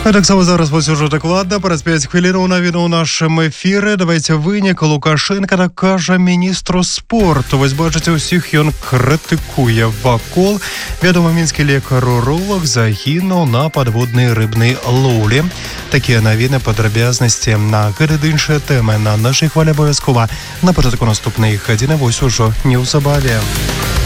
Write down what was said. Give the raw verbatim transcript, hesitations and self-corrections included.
А так само зараз ось уже докладно, праз п'ять хвилин у навіну у нашому ефірі. Давайте винік. Лукашенко так каже міністру спорту. Ось бачите, усіх ён критикує вакол. Відомо, мінський лікар-уролог загинув на подводній рибній ловлі. Такі новини, подробязності на гэты іншыя теми на нашій хвалі обов'язково. На початку наступної години ось уже неўзабаве.